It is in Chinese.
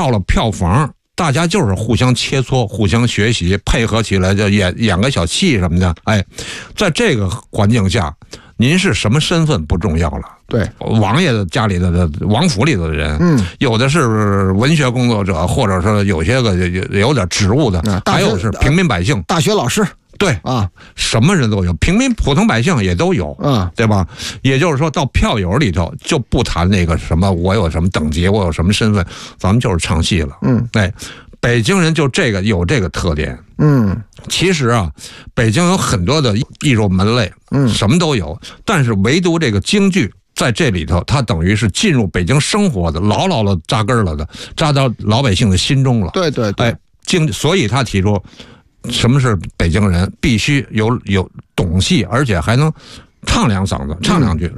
到了票房，大家就是互相切磋、互相学习，配合起来就演个小戏什么的。哎，在这个环境下，您是什么身份不重要了。 对， 王爷的家里的王府里头的人，有的是文学工作者，或者说有些个有点职务的，还有是平民百姓， 大学老师。 对啊， 什么人都有，普通百姓也都有，对吧？也就是说到票友里头就不谈那个什么我有什么等级，我有什么身份，咱们就是唱戏了。哎，北京人就有这个特点。其实啊，北京有很多的艺术门类，什么都有，但是唯独这个京剧在这里头，它等于是进入北京生活的，牢牢的扎根了的，扎到老百姓的心中了。 对对对， 哎，所以他提出。什么是北京人？必须有懂戏，而且还能唱两嗓子，唱两句。